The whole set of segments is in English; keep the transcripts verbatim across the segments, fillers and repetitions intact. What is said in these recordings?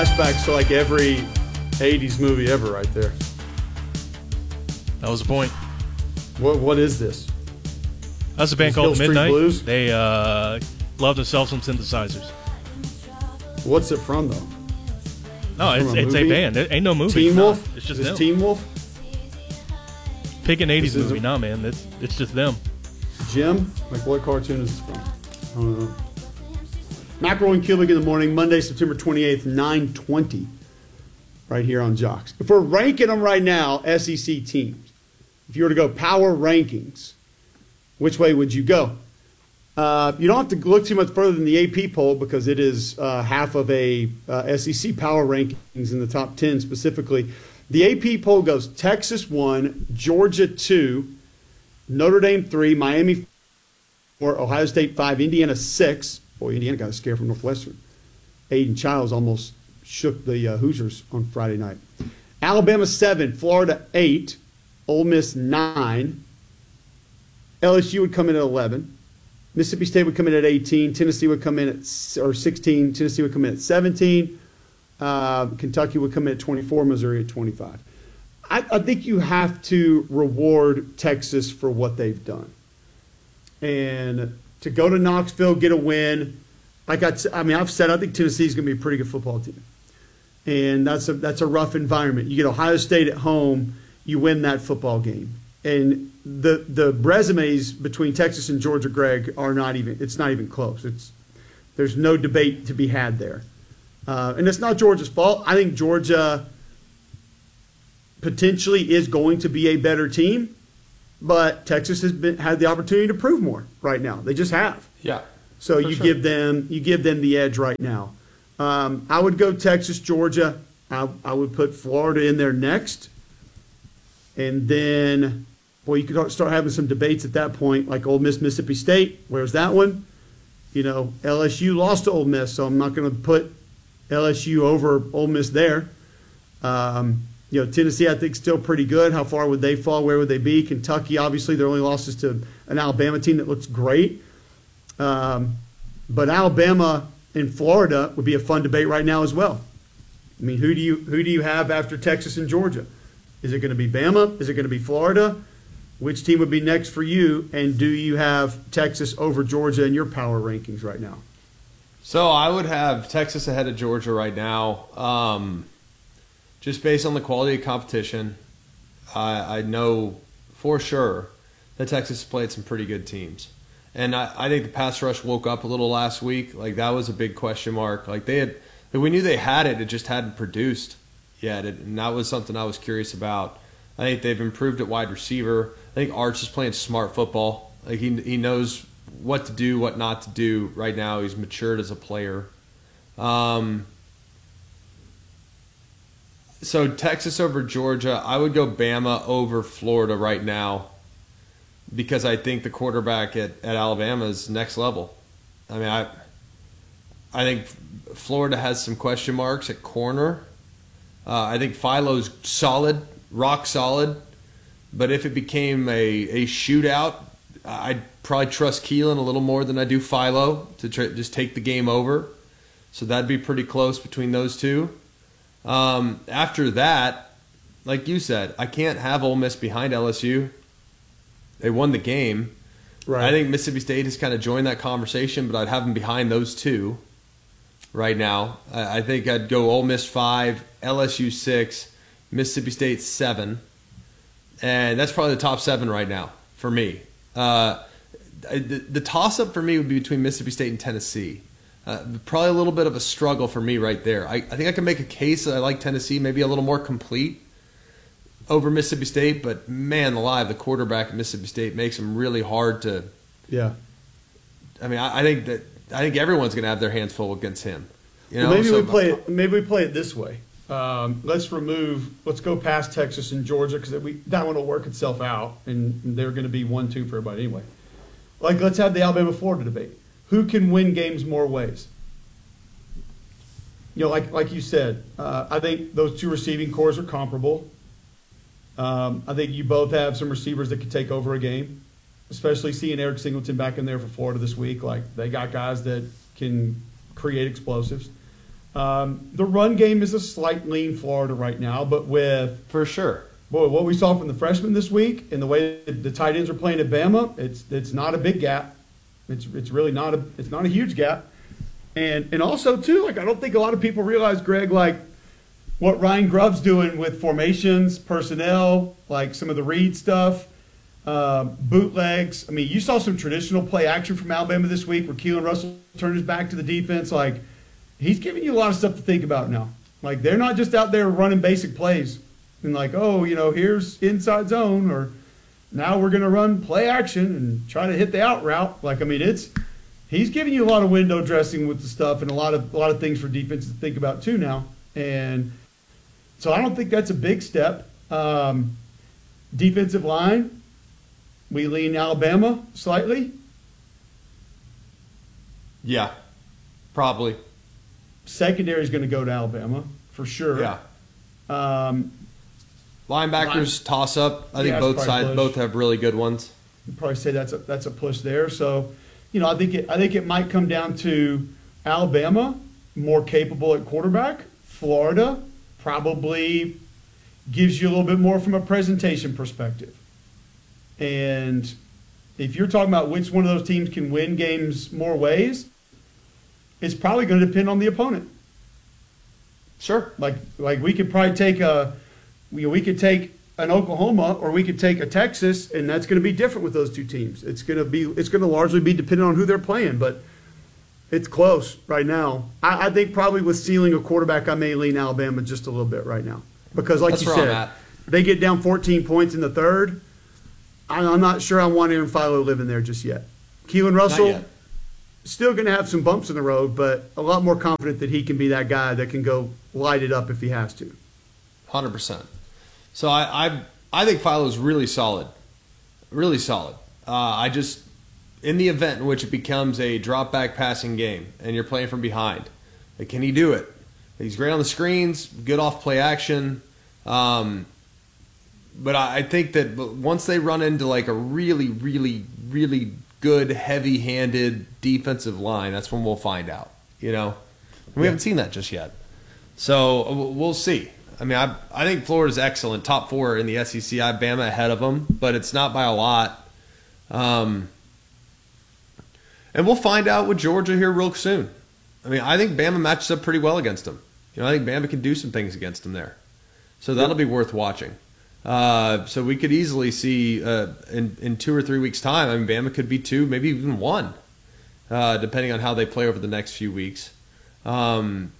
Flashbacks to like every eighties movie ever right there. That was the point. What What is this? That's a band Is called Hill Street Midnight. Blues? They uh, love to sell some synthesizers. What's it from, though? No, Is it it's, from a it's a movie? band. It ain't no movie. Teen No, Wolf? it's just is them. this Teen Wolf? Pick an eighties This is movie. a- Nah, man. It's, it's just them. Jim? Like, what cartoon is this from? I don't know. Mackerel and Cubic in the morning, Monday, September twenty-eighth, nine twenty, right here on Jocks. If we're ranking them right now, S E C teams, if you were to go power rankings, which way would you go? Uh, you don't have to look too much further than the A P poll because it is uh, half of a uh, S E C power rankings in the top ten specifically. The A P poll goes Texas one, Georgia two, Notre Dame three, Miami four, Ohio State five, Indiana six. Boy, Indiana got a scare from Northwestern. Aiden Childs almost shook the uh, Hoosiers on Friday night. Alabama seven, Florida eight, Ole Miss nine. L S U would come in at eleven. Mississippi State would come in at eighteen. Tennessee would come in at or sixteen. Tennessee would come in at seventeen. Uh, Kentucky would come in at twenty-four. Missouri at twenty-five. I, I think you have to reward Texas for what they've done. And to go to Knoxville, get a win. Like I, I mean, I've said, I think Tennessee's going to be a pretty good football team. And that's a, that's a rough environment. You get Ohio State at home, you win that football game. And the the resumes between Texas and Georgia, Greg, are not even, it's not even close. It's There's no debate to be had there. Uh, and it's not Georgia's fault. I think Georgia potentially is going to be a better team. But Texas has been had the opportunity to prove more right now. They just have. Yeah. So you sure. give them you give them the edge right now. Um, I would go Texas, Georgia. I, I would put Florida in there next, and then, boy, you could start having some debates at that point, like Ole Miss, Mississippi State. Where's that one? You know, L S U lost to Ole Miss, so I'm not going to put L S U over Ole Miss there. Um, You know, Tennessee, I think, still pretty good. How far would they fall? Where would they be? Kentucky, obviously, their only losses to an Alabama team that looks great. Um, but Alabama and Florida would be a fun debate right now as well. I mean, who do you who do you have after Texas and Georgia? Is it going to be Bama? Is it going to be Florida? Which team would be next for you? And do you have Texas over Georgia in your power rankings right now? So I would have Texas ahead of Georgia right now. Um, Just based on the quality of competition, I, I know for sure that Texas played some pretty good teams. And I, I think the pass rush woke up a little last week. Like, that was a big question mark. Like, they had, like, we knew they had it, it just hadn't produced yet. It, and that was something I was curious about. I think they've improved at wide receiver. I think Arch is playing smart football. Like, he he knows what to do, what not to do right now. He's matured as a player. Um So Texas over Georgia, I would go Bama over Florida right now because I think the quarterback at, at Alabama is next level. I mean, I I think Florida has some question marks at corner. Uh, I think Philo's solid, rock solid, but if it became a, a shootout, I'd probably trust Keelan a little more than I do Philo to try, just take the game over. So that'd be pretty close between those two. Um, after that, like you said, I can't have Ole Miss behind L S U. They won the game. Right. I think Mississippi State has kind of joined that conversation, but I'd have them behind those two right now. I, I think I'd go Ole Miss five, L S U six, Mississippi State seven, and that's probably the top seven right now for me. Uh, the, the toss-up for me would be between Mississippi State and Tennessee. Uh, probably a little bit of a struggle for me right there. I, I think I can make a case that I like Tennessee, maybe a little more complete over Mississippi State, but man alive, the quarterback at Mississippi State makes them really hard to. Yeah. I mean, I, I think that I think everyone's going to have their hands full against him. You know, well, maybe so, we play it. Maybe we play it this way. Um, let's remove. Let's go past Texas and Georgia because we that one will work itself out, and they're going to be one two for everybody anyway. Like, let's have the Alabama Florida debate. Who can win games more ways? You know, like like you said, uh, I think those two receiving cores are comparable. Um, I think you both have some receivers that could take over a game, especially seeing Eric Singleton back in there for Florida this week. Like, they got guys that can create explosives. Um, the run game is a slight lean Florida right now, but with For sure. boy, what we saw from the freshmen this week and the way that the tight ends are playing at Bama, it's it's not a big gap. It's it's really not a it's not a huge gap. And and also too, like I don't think a lot of people realize, Greg, like what Ryan Grubb's doing with formations, personnel, like some of the read stuff, uh, bootlegs. I mean, you saw some traditional play action from Alabama this week where Keelan Russell turned his back to the defense. Like he's giving you a lot of stuff to think about now. Like they're not just out there running basic plays and like, oh, you know, here's inside zone, or now we're going to run play action and try to hit the out route. Like, I mean, it's he's giving you a lot of window dressing with the stuff and a lot of a lot of things for defense to think about too now. And so I don't think that's a big step. Um, defensive line, we lean Alabama slightly. Yeah, probably. Secondary is going to go to Alabama for sure. Yeah. Um, Linebackers toss up. I think Yeah, it's both probably sides push. both have really good ones. You'd probably say that's a that's a push there. So, you know, I think it I think it might come down to Alabama more capable at quarterback. Florida probably gives you a little bit more from a presentation perspective. And if you're talking about which one of those teams can win games more ways, it's probably going to depend on the opponent. Sure. Like like we could probably take a we, we could take an Oklahoma or we could take a Texas, and that's going to be different with those two teams. It's going to be it's going to largely be dependent on who they're playing, but it's close right now. I, I think probably with ceiling a quarterback, I may lean Alabama just a little bit right now because, like That's you where I'm said, at. they get down fourteen points in the third. I, I'm not sure I want Aaron Philo living there just yet. Keelan Russell. yet. Still going to have some bumps in the road, but a lot more confident that he can be that guy that can go light it up if he has to. one hundred percent. So I, I I think Philo's really solid. Really solid. Uh, I just, in the event in which it becomes a drop back passing game and you're playing from behind, like, can he do it? He's great on the screens, good off play action. Um, but I, I think that once they run into like a really, really, really good, heavy-handed defensive line, that's when we'll find out. You know, we Yeah. haven't seen that just yet, so uh, we'll see. I mean, I I think Florida's excellent, top four in the S E C. I have Bama ahead of them, but it's not by a lot. Um, and we'll find out with Georgia here real soon. I mean, I think Bama matches up pretty well against them. You know, I think Bama can do some things against them there, so that'll be worth watching. Uh, so we could easily see uh, in in two or three weeks' time. I mean, Bama could be two, maybe even one, uh, depending on how they play over the next few weeks. Um,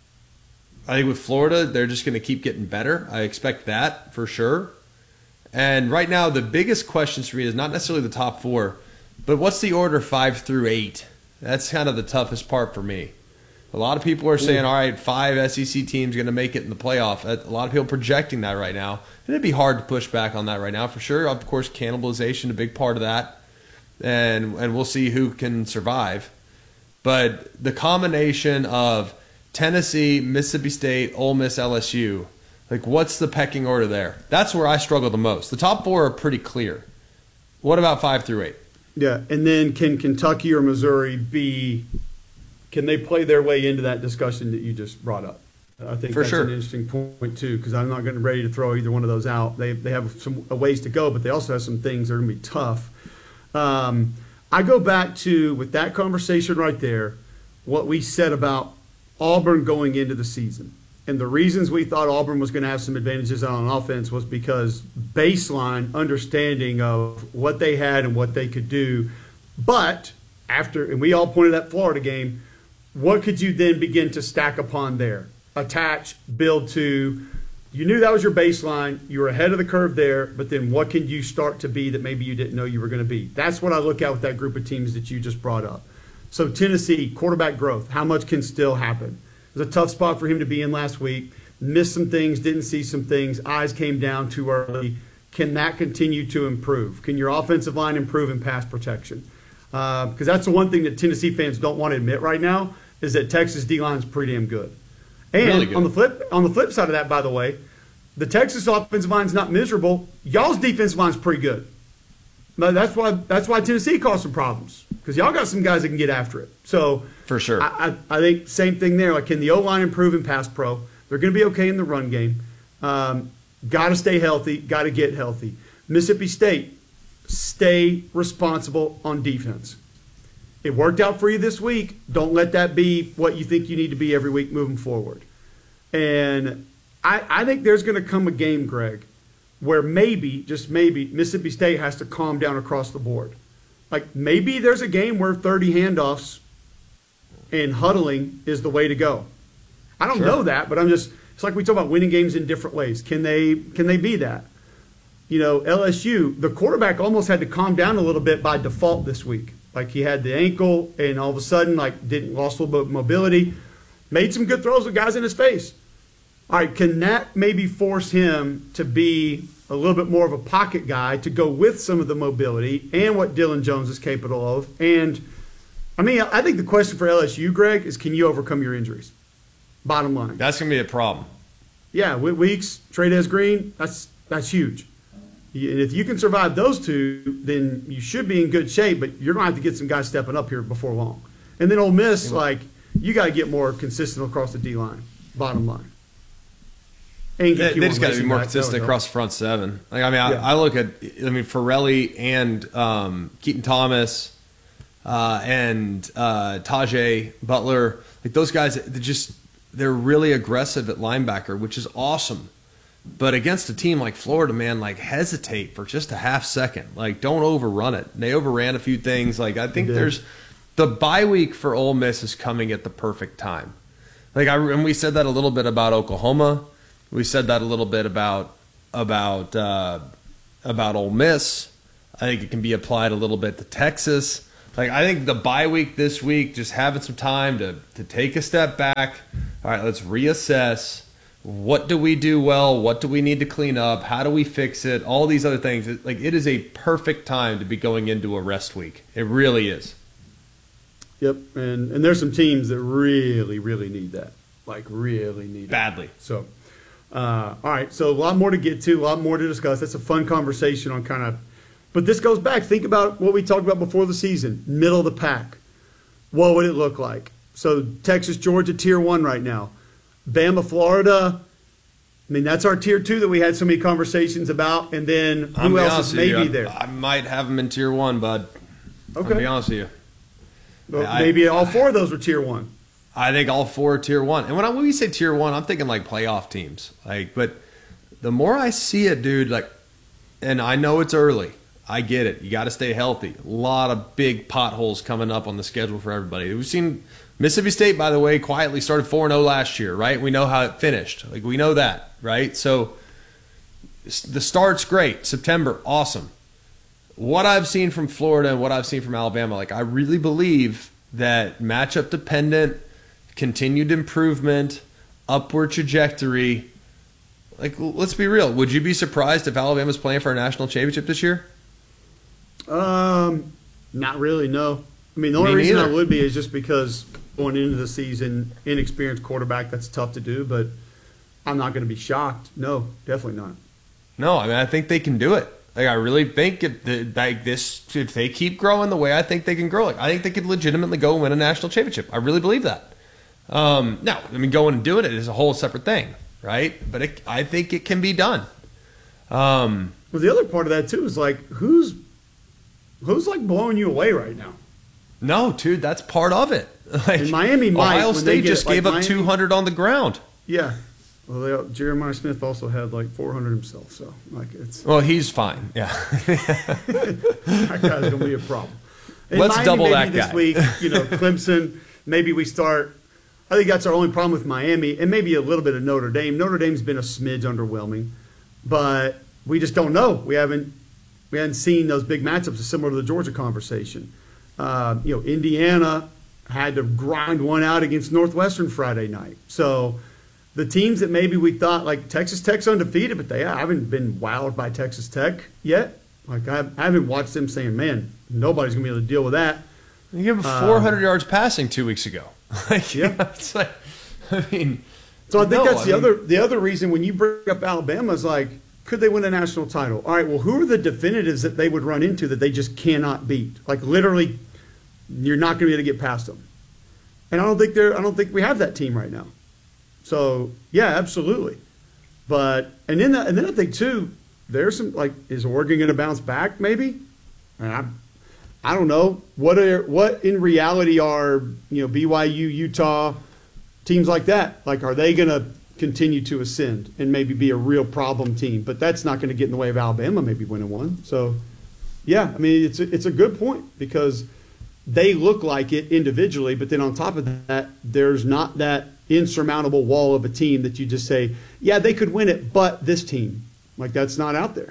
I think with Florida, they're just going to keep getting better. I expect that for sure. And right now, the biggest questions for me is not necessarily the top four, but what's the order five through eight? That's kind of the toughest part for me. A lot of people are saying, all right, five S E C teams going to make it in the playoff. A lot of people projecting that right now. And it'd be hard to push back on that right now for sure. Of course, cannibalization, a big part of that. And and we'll see who can survive. But the combination of Tennessee, Mississippi State, Ole Miss, L S U, like what's the pecking order there? That's where I struggle the most. The top four are pretty clear. What about five through eight? Yeah, and then can Kentucky or Missouri be – can they play their way into that discussion that you just brought up? I think For that's sure. an interesting point, too, because I'm not getting ready to throw either one of those out. They they have some a ways to go, but they also have some things that are going to be tough. Um, I go back to, with that conversation right there, what we said about Auburn going into the season. And the reasons we thought Auburn was going to have some advantages on offense was because baseline understanding of what they had and what they could do. But after, and we all pointed at that Florida game, what could you then begin to stack upon there? Attach, build to. You knew that was your baseline. You were ahead of the curve there, but then what can you start to be that maybe you didn't know you were going to be? That's what I look at with that group of teams that you just brought up. So Tennessee, quarterback growth, how much can still happen? It was a tough spot for him to be in last week. Missed some things, didn't see some things. Eyes came down too early. Can that continue to improve? Can your offensive line improve in pass protection? Because uh, that's the one thing that Tennessee fans don't want to admit right now is that Texas D-line is pretty damn good. And Really good. on the flip on the flip side of that, by the way, the Texas offensive line is not miserable. Y'all's defensive line is pretty good. But that's why that's why Tennessee caused some problems because y'all got some guys that can get after it. So For sure. I, I, I think same thing there. Like, can the O-line improve in pass pro? They're going to be okay in the run game. Um, got to stay healthy. Got to get healthy. Mississippi State, stay responsible on defense. It worked out for you this week. Don't let that be what you think you need to be every week moving forward. And I, I think there's going to come a game, Greg, where maybe, just maybe, Mississippi State has to calm down across the board. Like, maybe there's a game where thirty handoffs and huddling is the way to go. I don't Sure. know that, but I'm just, it's like we talk about winning games in different ways. Can they, can they be that? You know, L S U, the quarterback almost had to calm down a little bit by default this week. Like, he had the ankle, and all of a sudden, like, didn't lost a little bit of mobility. Made some good throws with guys in his face. All right, can that maybe force him to be a little bit more of a pocket guy to go with some of the mobility and what Dylan Jones is capable of? And, I mean, I think the question for L S U, Greg, is can you overcome your injuries? Bottom line. That's going to be a problem. Yeah, Whit Weeks, Trey'Dez Green, that's that's huge. And if you can survive those two, then you should be in good shape, but you're going to have to get some guys stepping up here before long. And then Ole Miss, like, you got to get more consistent across the D-line, bottom line. And They, get you they one just got to be racing more back, consistent that would across the front seven. Like I mean, I, Yeah. I look at I mean Farrelly and um, Keaton Thomas uh, and uh, Tajay Butler. Like those guys, they just they're really aggressive at linebacker, which is awesome. But against a team like Florida, man, like hesitate for just a half second. Like don't overrun it. They overran a few things. Like I think They did. there's the bye week for Ole Miss is coming at the perfect time. Like I and we said that a little bit about Oklahoma. We said that a little bit about about uh, about Ole Miss. I think it can be applied a little bit to Texas. Like I think the bye week this week, just having some time to to take a step back. All right, let's reassess. What do we do well? What do we need to clean up? How do we fix it? All these other things. It- Like it is a perfect time to be going into a rest week. It really is. Yep, and, and there's some teams that really, really need that. Like, really need it. Badly. So, uh, all right, so a lot more to get to, a lot more to discuss. That's a fun conversation on kind of, but this goes back. Think about what we talked about before the season, middle of the pack. What would it look like? So Texas, Georgia, tier one right now. Bama, Florida. I mean, that's our tier two that we had so many conversations about. And then I'm who be else honest is with you, maybe I- there? I might have them in tier one, bud. I'll Okay. be honest with you. Well, I- maybe all four of those were tier one. I think all four are tier one. And when, I, when we say tier one, I'm thinking like playoff teams. Like, but the more I see it, dude, like, and I know it's early. I get it. You got to stay healthy. A lot of big potholes coming up on the schedule for everybody. We've seen Mississippi State, by the way, quietly started four and oh last year, right? We know how it finished. Like, we know that, right? So the start's great. September, awesome. What I've seen from Florida and what I've seen from Alabama, like, I really believe that matchup dependent, continued improvement, upward trajectory. Like, let's be real. Would you be surprised if Alabama's playing for a national championship this year? Um, not really, no. I mean, the only Me reason I neither. would be is just because going into the season, inexperienced quarterback, that's tough to do, but I'm not going to be shocked. No, definitely not. No, I mean, I think they can do it. Like, I really think if the, like this, if they keep growing the way I think they can grow, like I think they could legitimately go and win a national championship. I really believe that. Um, now, I mean, going and doing it is a whole separate thing, right? But it, I think it can be done. Um, Well, the other part of that too is like who's who's like blowing you away right now. no, dude, that's part of it. Like, And Miami might, Ohio when they State get- just like gave up Miami- two hundred on the ground. Yeah. Well, they, Jeremiah Smith also had like four hundred himself, so like it's Well, he's fine. Yeah. that guy's going to be a problem. And Let's Miami, double maybe that this guy. week. You know, Clemson. Maybe we start. I think that's our only problem with Miami, and maybe a little bit of Notre Dame. Notre Dame's been a smidge underwhelming, but we just don't know. We haven't we haven't seen those big matchups similar to the Georgia conversation. Uh, you know, Indiana had to grind one out against Northwestern Friday night. So the teams that maybe we thought, like Texas Tech's undefeated, but they haven't been wowed by Texas Tech yet. Like I, I haven't watched them saying, "Man, nobody's gonna be able to deal with that." You gave him Um, four hundred yards passing two weeks ago. Like, Yeah. it's like, I mean, So I think no, that's I the mean- other the other reason when you bring up Alabama is like, could they win a national title? All right, well, who are the definitives that they would run into that they just cannot beat? Like literally, you're not going to be able to get past them. And I don't think they're. I don't think we have that team right now. So yeah, absolutely. But and then and then I think too, there's some like is Oregon going to bounce back? Maybe. And I, I don't know what are what in reality are you know B Y U, Utah, teams like that. Like, are they going to continue to ascend and maybe be a real problem team? But that's not going to get in the way of Alabama maybe winning one. So yeah, I mean it's a, it's a good point because they look like it individually, but then on top of that, there's not that insurmountable wall of a team that you just say, yeah, they could win it, but this team. Like, that's not out there.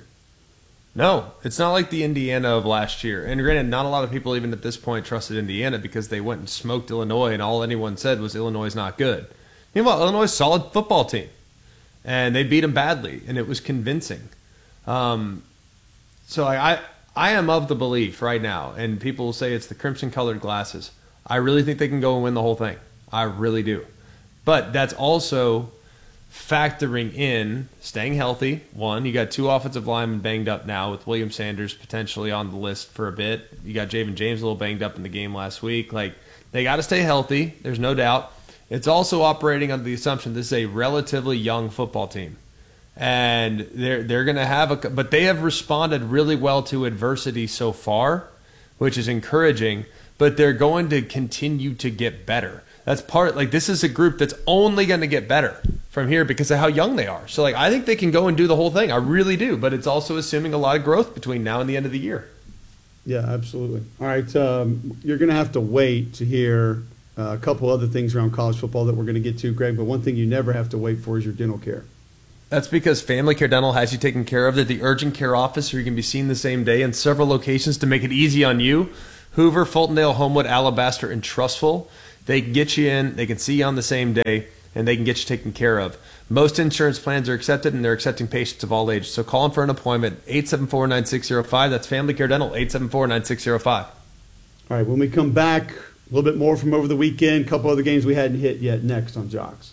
No, it's not like the Indiana of last year. And granted, not a lot of people even at this point trusted Indiana because they went and smoked Illinois, and all anyone said was Illinois is not good. You know what? Illinois is a solid football team, and they beat them badly, and it was convincing. Um, so I... I I am of the belief right now, and people will say it's the crimson-colored glasses. I really think they can go and win the whole thing. I really do. But that's also factoring in staying healthy. One, you got two offensive linemen banged up now with William Sanders potentially on the list for a bit. You got Javen James a little banged up in the game last week. Like, they got to stay healthy. There's no doubt. It's also operating under the assumption this is a relatively young football team. And they're they're going to have a, but they have responded really well to adversity so far, which is encouraging. But they're going to continue to get better. That's part like this is a group that's only going to get better from here because of how young they are. So like I think they can go and do the whole thing. I really do. But it's also assuming a lot of growth between now and the end of the year. Yeah, absolutely. All right, um, you're going to have to wait to hear uh, a couple other things around college football that we're going to get to, Greg. But one thing you never have to wait for is your dental care. That's because Family Care Dental has you taken care of. They're the urgent care office where you can be seen the same day in several locations to make it easy on you. Hoover, Fultondale, Homewood, Alabaster, and Trustful. They can get you in, they can see you on the same day, and they can get you taken care of. Most insurance plans are accepted, and they're accepting patients of all ages. So call them for an appointment, eight seven four, nine six zero five. That's Family Care Dental, eight seven four, nine six zero five. All right, when we come back, a little bit more from over the weekend, a couple other games we hadn't hit yet next on Jocks.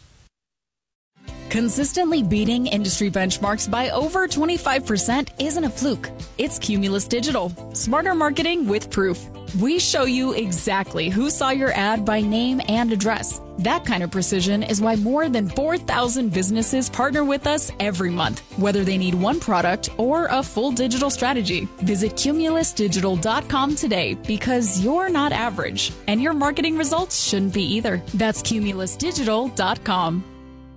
Consistently beating industry benchmarks by over twenty-five percent isn't a fluke. It's Cumulus Digital. Smarter marketing with proof. We show you exactly who saw your ad by name and address. That kind of precision is why more than four thousand businesses partner with us every month, whether they need one product or a full digital strategy. Visit cumulus digital dot com today because you're not average, and your marketing results shouldn't be either. That's cumulus digital dot com.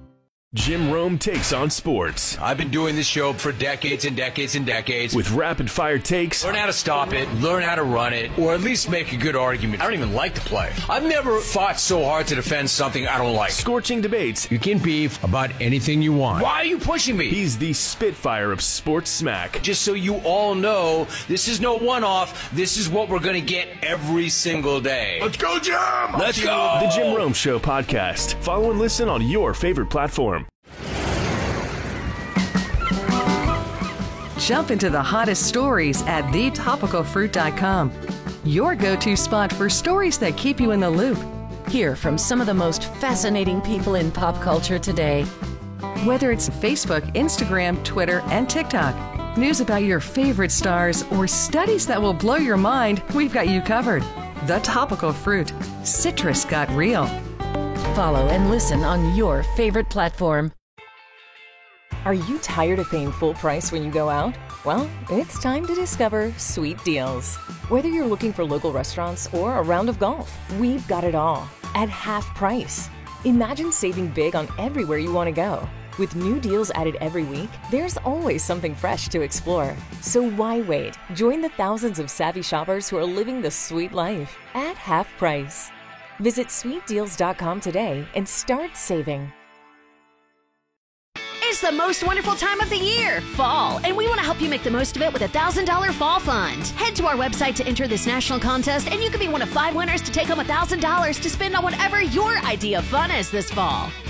Jim Rome takes on sports. I've been doing this show for decades and decades and decades. With rapid-fire takes. Learn how to stop it, learn how to run it, or at least make a good argument. I don't even like to play. I've never fought so hard to defend something I don't like. Scorching debates. You can beef about anything you want. Why are you pushing me? He's the Spitfire of sports smack. Just so you all know, this is no one-off. This is what we're going to get every single day. Let's go, Jim! Let's go! The Jim Rome Show podcast. Follow and listen on your favorite platform. Jump into the hottest stories at the topical fruit dot com. Your go-to spot for stories that keep you in the loop. Hear from some of the most fascinating people in pop culture today. Whether it's Facebook, Instagram, Twitter, and TikTok, news about your favorite stars, or studies that will blow your mind, we've got you covered. The Topical Fruit. Citrus got real. Follow and listen on your favorite platform. Are you tired of paying full price when you go out? Well, it's time to discover Sweet Deals. Whether you're looking for local restaurants or a round of golf, we've got it all at half price. Imagine saving big on everywhere you want to go. With new deals added every week, there's always something fresh to explore. So why wait? Join the thousands of savvy shoppers who are living the sweet life at half price. Visit sweet deals dot com today and start saving. It's the most wonderful time of the year, fall, and we want to help you make the most of it with a one thousand dollars Fall Fund. Head to our website to enter this national contest, and you can be one of five winners to take home one thousand dollars to spend on whatever your idea of fun is this fall.